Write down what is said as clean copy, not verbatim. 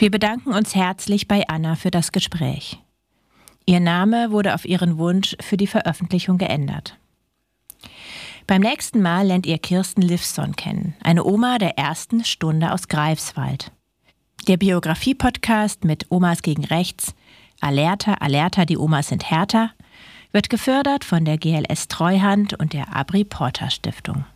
Wir bedanken uns herzlich bei Anna für das Gespräch. Ihr Name wurde auf ihren Wunsch für die Veröffentlichung geändert. Beim nächsten Mal lernt ihr Kirsten Livsson kennen, eine Oma der ersten Stunde aus Greifswald. Der Biografie-Podcast mit Omas gegen Rechts, Alerta, Alerta, die Omas sind härter, wird gefördert von der GLS Treuhand und der Abri Porter Stiftung.